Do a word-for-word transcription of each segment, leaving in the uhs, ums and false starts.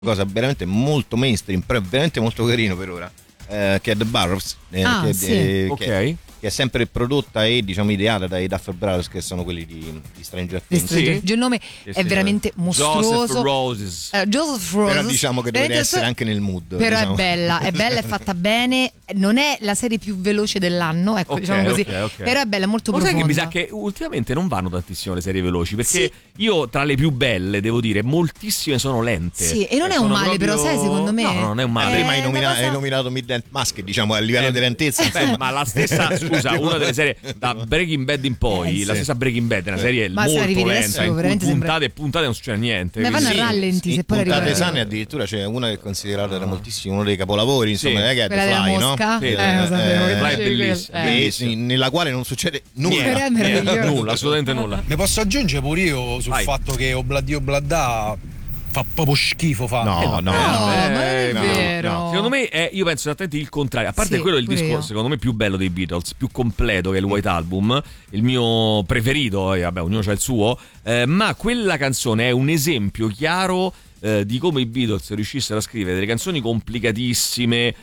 cosa veramente molto mainstream, però è veramente molto carino per ora, eh, che è The Burrows, eh, Ah, che, sì. eh, Ok. che, che è sempre prodotta e diciamo ideata dai Duffer Brothers, che sono quelli di, di Stranger Things. Sì. Il nome Sì, è sì, veramente mostruoso. Joseph Roses. Eh, Joseph Roses. Però diciamo che dovete Veramente essere so- anche nel mood. Però diciamo. è bella, è bella, è fatta bene. Non è la serie più veloce dell'anno, ecco, Ok, diciamo così. ok, ok. Però è bella, molto Ma sai profonda. che mi sa che ultimamente non vanno tantissimo le serie veloci, perché Sì. io tra le più belle, devo dire, moltissime sono lente. Sì, e non è Sono un male, proprio- però, sai, secondo me. No, no, non è un male. Eh, Prima hai, una nomina- cosa- hai nominato Midnight Mask, diciamo a livello Eh, di lentezza. Beh, insomma. ma la stessa, scusa, una delle serie da Breaking Bad in poi, Eh, la sì. stessa Breaking Bad è una serie Ma se molto arrivi lenta, adesso, in cui veramente puntate sembra- e puntate non succede niente. Ma vanno quindi- a rallenti, in se poi puntate arriva- sane addirittura c'è una che è considerata da moltissimo uno dei capolavori, insomma, Sì. eh, che è The Quella della Fly, no? mosca? Sì, Eh, eh, lo sapevo che eh, Fly è dicevi bellissimo, quello. Eh. bellissimo. e- nella quale non succede nulla. Però è Niente, meraviglioso. nulla, assolutamente nulla. Mi posso aggiungere pure io sul Vai. fatto che Obladio Obladà fa proprio schifo fa. No, Eh, no, vabbè, No, ma non è no, vero. no. Secondo me è, io penso esattamente il contrario. A parte Sì, quello, il pure disco io. secondo me più bello dei Beatles, più completo, che è il White Album, il mio preferito, e vabbè, ognuno c'ha il suo, eh, ma quella canzone è un esempio chiaro eh, di come i Beatles riuscissero a scrivere delle canzoni complicatissime,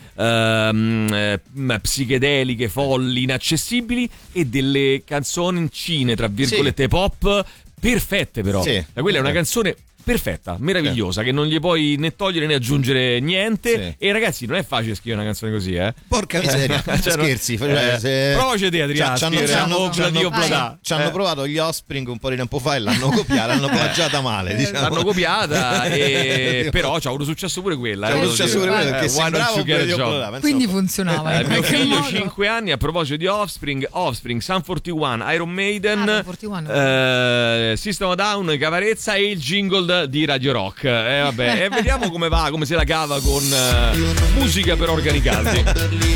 ehm, eh, psichedeliche, folli, inaccessibili, e delle canzoncine, tra virgolette, pop perfette, però. Sì. Ma quella è una Sì. canzone perfetta, meravigliosa, che non gli puoi né togliere né aggiungere niente. Sì. E ragazzi, non è facile scrivere una canzone così, eh. Porca miseria, Cioè, scherzi. eh, cioè, se- provaci te, Adriano, Ci hanno- scrivere ci hanno- Obla ci di hanno- Obladà. ci hanno Eh. provato gli Offspring un po' di tempo fa e l'hanno copiata, l'hanno plagiata male, diciamo. L'hanno copiata, e... però c'ha avuto successo pure quella. C'ha eh, avuto devo successo dire. pure quello, Eh, perché why sembrava don't you un get a bel job? Obladà, Quindi insomma. funzionava. Eh, in mio qualche figlio modo. cinque anni, a proposito di Offspring, Offspring, Sun quarantuno, Iron Maiden, Ah, Sun quarantuno. eh, System of a Down, Cavarezza e il jingle di Radio Rock. Eh, vabbè, e vediamo come va, come se la cava con eh, musica per organi caldi.